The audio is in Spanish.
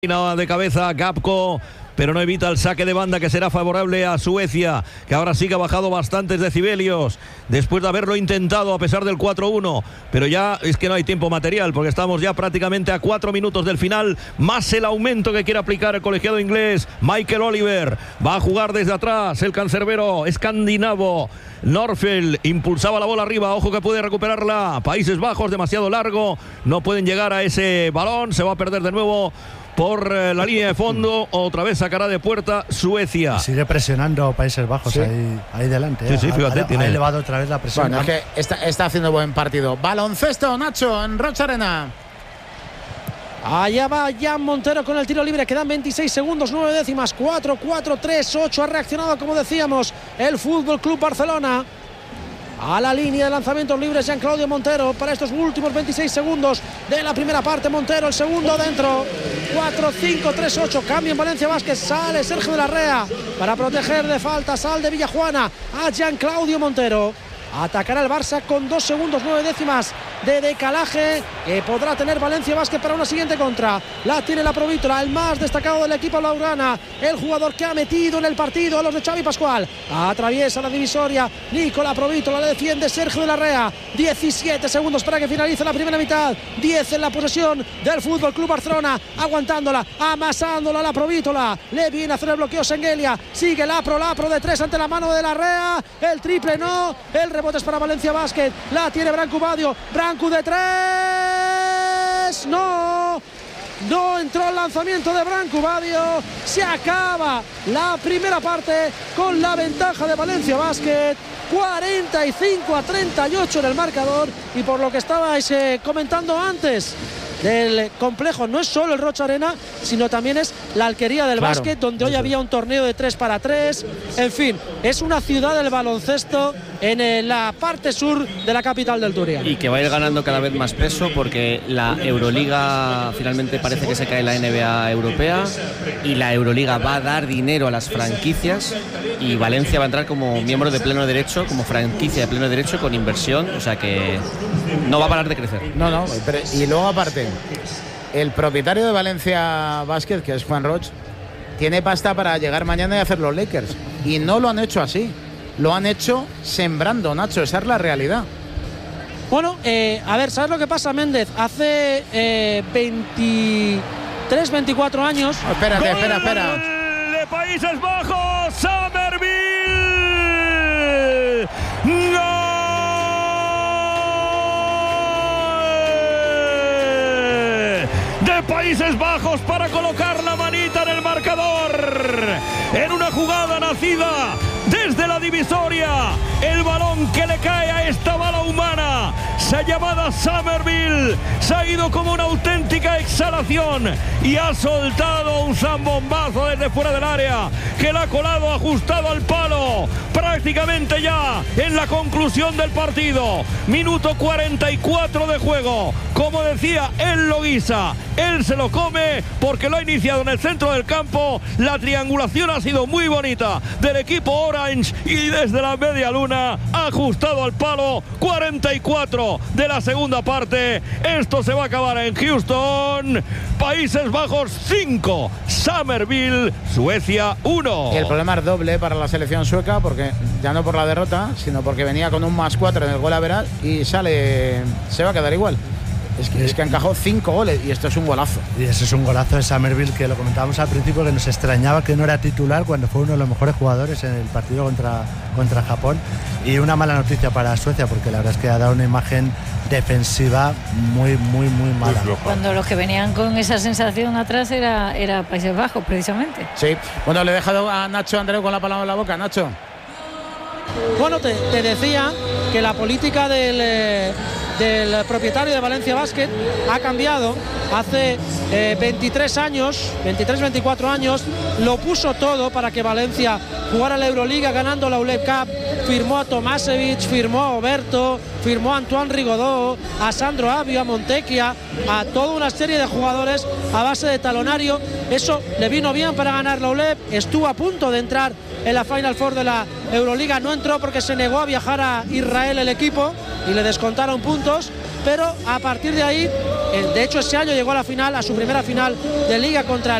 De cabeza Gapco, pero no evita el saque de banda que será favorable a Suecia, que ahora sí que ha bajado bastantes decibelios después de haberlo intentado a pesar del 4-1, pero ya es que no hay tiempo material porque estamos ya prácticamente a 4 minutos del final, más el aumento que quiere aplicar el colegiado inglés. Michael Oliver va a jugar desde atrás, el cancerbero escandinavo Norfeld impulsaba la bola arriba, ojo que puede recuperarla Países Bajos, demasiado largo, no pueden llegar a ese balón, se va a perder de nuevo por la línea de fondo. Otra vez sacará de puerta Suecia. Sigue presionando Países Bajos, sí. ahí delante. Sí, fíjate, ha elevado otra vez la presión. Bueno, es que está haciendo buen partido. Baloncesto, Nacho, en Rocha Arena. Allá va Jan Montero con el tiro libre. Quedan 26 segundos, 9 décimas. 4-4-3-8. Ha reaccionado, como decíamos, el Fútbol Club Barcelona. A la línea de lanzamientos libres Jean Claudio Montero para estos últimos 26 segundos de la primera parte. Montero, el segundo dentro. 4-5-3-8. Cambio en Valencia Basket. Sale Sergio de la Rea para proteger de falta. Sal de Villajuana a Jean Claudio Montero. Atacará el Barça con 2 segundos, 9 décimas de decalaje que podrá tener Valencia Basket para una siguiente contra. La tiene la Provítola, el más destacado del equipo blaugrana, el jugador que ha metido en el partido a los de Xavi Pascual. Atraviesa la divisoria Nicola Provítola, le defiende Sergio de la Rea. 17 segundos para que finalice la primera mitad. 10 en la posesión del Fútbol Club Barcelona, aguantándola, amasándola la Provítola. Le viene a hacer el bloqueo Sengelia. Sigue Lapro de 3 ante la mano de la Rea. El triple no, el rebotes para Valencia Basket. La tiene Branco Badio. Branco de 3. No entró el lanzamiento de Branco Badio. Se acaba la primera parte con la ventaja de Valencia Basket. 45-38 en el marcador. Y por lo que estabais comentando antes del complejo, no es solo el Rocha Arena, sino también es la Alquería del Básquet, donde hoy había un torneo de 3x3. En fin, es una ciudad del baloncesto en la parte sur de la capital del Turia. Y que va a ir ganando cada vez más peso porque la Euroliga finalmente parece que se cae la NBA europea y la Euroliga va a dar dinero a las franquicias y Valencia va a entrar como miembro de pleno derecho, como franquicia de pleno derecho con inversión, o sea que no va a parar de crecer. No, pero, y luego aparte, el propietario de Valencia Basket, que es Juan Roch, tiene pasta para llegar mañana y hacer los Lakers. Y no lo han hecho así. Lo han hecho sembrando, Nacho. Esa es la realidad. Bueno, a ver, ¿sabes lo que pasa, Méndez? Hace 23, 24 años... Oh, espera. De Países Bajos, Summerville. ¡Gol! De Países Bajos para colocar la manita en el marcador. En una jugada nacida desde la divisoria, el balón que le cae a esta bala humana, se llamada Summerville, se ha ido como una auténtica exhalación y ha soltado un zambombazo desde fuera del área que la ha colado ajustado al palo, prácticamente ya en la conclusión del partido. Minuto 44 de juego. Como decía, él lo guisa, él se lo come porque lo ha iniciado en el centro del campo. La triangulación ha sido muy bonita del equipo Orange y desde la media luna ha ajustado al palo. 44 de la segunda parte. Esto se va a acabar en Houston. Países Bajos 5, Summerville, Suecia 1. Y el problema es doble para la selección sueca, porque ya no por la derrota, sino porque venía con un +4 en el gol average y se va a quedar igual. Es que encajó 5 goles y esto es un golazo. Y ese es un golazo de Summerville, que lo comentábamos al principio, que nos extrañaba que no era titular cuando fue uno de los mejores jugadores en el partido contra Japón. Y una mala noticia para Suecia, porque la verdad es que ha dado una imagen defensiva muy mala. Cuando los que venían con esa sensación atrás era Países Bajos, precisamente. Sí. Bueno, le he dejado a Nacho Andreu con la palabra en la boca. Nacho. Bueno, te decía que la política del propietario de Valencia Basket ha cambiado. Hace 23 años, 23-24 años, lo puso todo para que Valencia jugara la Euroliga ganando la ULEB Cup. Firmó a Tomasevich, firmó a Oberto, firmó a Antoine Rigaudot, a Sandro Avio, a Montecchia, a toda una serie de jugadores a base de talonario. Eso le vino bien para ganar la ULEB. Estuvo a punto de entrar en la Final Four de la Euroliga, no entró porque se negó a viajar a Israel el equipo y le descontaron puntos, pero a partir de ahí De hecho, ese año llegó a la final, a su primera final de Liga contra